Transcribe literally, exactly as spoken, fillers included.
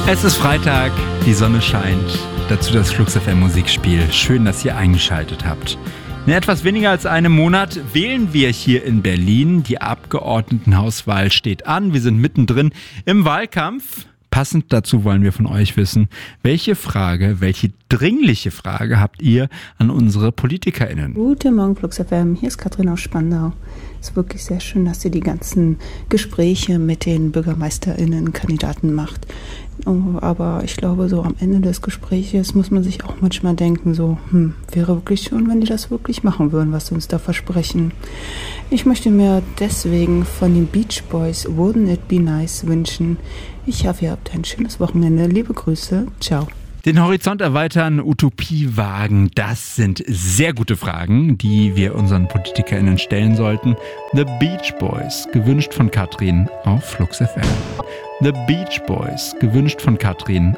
Es ist Freitag, die Sonne scheint, dazu das Flux F M Musikspiel. Schön, dass ihr eingeschaltet habt. In etwas weniger als einem Monat wählen wir hier in Berlin. Die Abgeordnetenhauswahl steht an. Wir sind mittendrin im Wahlkampf. Passend dazu wollen wir von euch wissen, welche Frage, welche dringliche Frage habt ihr an unsere PolitikerInnen? Guten Morgen, Flux F M. Hier ist Katrin aus Spandau. Es ist wirklich sehr schön, dass ihr die ganzen Gespräche mit den BürgermeisterInnen, Kandidaten macht. Aber ich glaube, so am Ende des Gespräches muss man sich auch manchmal denken, so, hm, wäre wirklich schön, wenn die das wirklich machen würden, was sie uns da versprechen. Ich möchte mir deswegen von den Beach Boys Wouldn't It Be Nice wünschen. Ich hoffe, ihr habt ein schönes Wochenende. Liebe Grüße. Ciao. Den Horizont erweitern, Utopie wagen, das sind sehr gute Fragen, die wir unseren PolitikerInnen stellen sollten. The Beach Boys, gewünscht von Katrin auf Flux F M. The Beach Boys, gewünscht von Katrin